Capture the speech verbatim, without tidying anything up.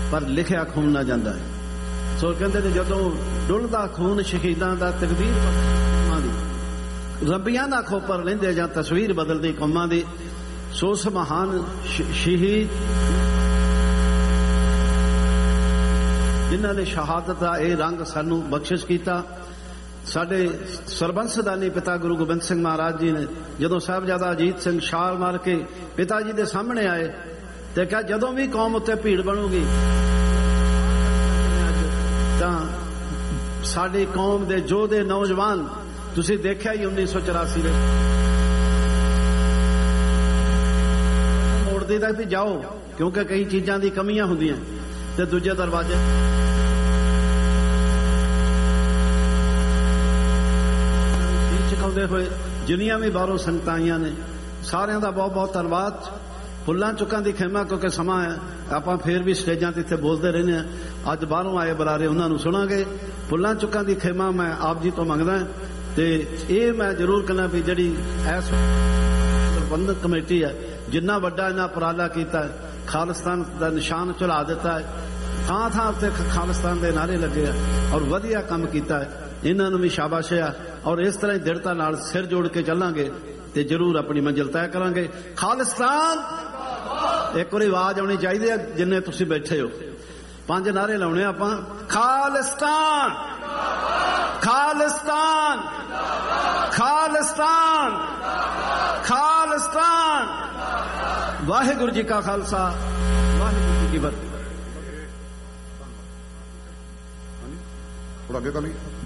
पर लिखिया खून ना जाता है। सो कहते ने जदों डुलदा खून शहीदां दा तकदीर कौमां दी, रबियां दा खोपर लेंदे जां तस्वीर बदलदी कौमां दी। सो उस महान शहीद जिन्हां ने शहादत दा ये रंग सानू बख्शिश कीता। साडे सरबंसदानी पिता गुरु गोबिंद सिंह महाराज जी ने जदों साहबजादा अजीत सिंह छाल मार के पिता जी दे सामने आए ते कहा जदों भी कौम उत्ते भीड़ बनूगी तां साडी कौम दे जोधे नौजवान तुसीं देखिआ ही उन्नीस सौ चौरासी में मोड़दी तक भी जाओ, क्योंकि कई चीज़ां दी कमियां हुंदियां ते दूजे दरवाजे सिखाउंदे होए जिन्नियां भी बाहरों संगतां आईयां ने सारियां दा बहुत बहुत धन्नवाद। फुल्लां चुक्कां दी खेमा क्योंकि समा है आपां फिर भी स्टेजां ते इत्थे बोलदे रहने हैं। अज बाहरों आए बुलारे उन्हां नूं सुणांगे। फुल्लां चुक्कां दी खेमा मैं आप जी तो मंगदा ते ये मैं जरूर कहना भी जिहड़ी इस प्रबंधक कमेटी है जिन्ना वड्डा इन्हां उपराला कीता है, खालिस्तान दा निशान झुला दिता है, थां थां उत्ते खालिस्तान दे नारे लगे है और वधिया काम कीता है। इन्हां नूं भी शाबाश है और इस तरह ही दृढ़ता नाल सिर जोड़ के चलांगे ते जरूर अपनी मंजिल तय करांगे। खालिस्तान एक बार आवाज आनी चाहिए जिन्ने तुसी बैठे हो। पांच नारे लाने आपां। खालिस्तान खालिस्तान खालिस्तान खालिस्तान। वाहिगुरू जी का खालसा वाहिगुरू जी की फतेह। थोड़ा आगे कर लीजिए।